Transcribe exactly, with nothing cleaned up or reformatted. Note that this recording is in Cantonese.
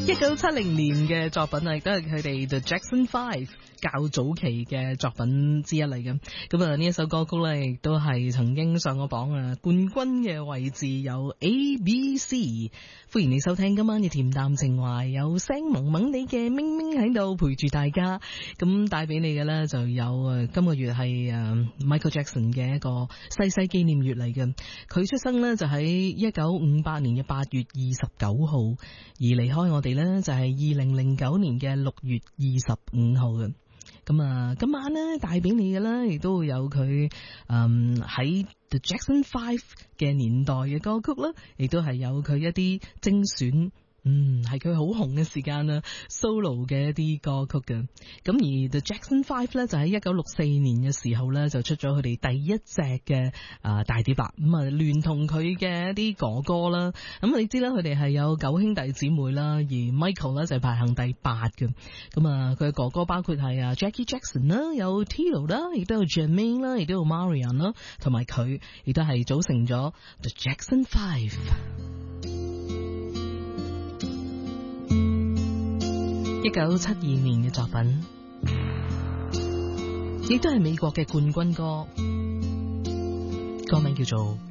一九七零年嘅作品啊，亦都係佢哋 The Jackson Five 較早期嘅作品之一嚟嘅。咁啊，呢一首歌曲咧，亦都係曾經上過榜啊冠軍嘅位置，有 A B C。歡迎你收聽今晚嘅恬淡情懷，有聲萌萌地嘅明明喺度陪住大家。咁帶俾你嘅咧，就有誒今個月係誒 Michael Jackson 嘅一個逝世紀念月嚟嘅。佢出生咧就喺一九五八年嘅八月二十九號，而離開我哋咧就係二零零九年嘅六月二十五號嘅。咁啊，今晚咧帶俾你嘅咧，亦都會有佢誒喺 The Jackson Five 嘅年代嘅歌曲啦，亦都係有佢一啲精選。嗯，係佢好紅嘅時間啦 ，solo 嘅一啲歌曲嘅。咁而 The Jackson Five 咧就喺一九六四年嘅時候咧就出咗佢哋第一隻嘅啊大碟啦。咁啊聯同佢嘅一啲哥哥啦，咁你知啦，佢哋係有九兄弟姊妹啦，而 Michael 咧就係排行第八嘅。咁啊佢嘅哥哥包括係啊 Jackie Jackson 啦，有 Tito 啦，亦都有 Jermaine 啦，亦都有 Marion 啦，同埋佢亦都係組成咗 The Jackson Five。一九七二年嘅作品，亦都係美國嘅冠軍歌，歌名叫做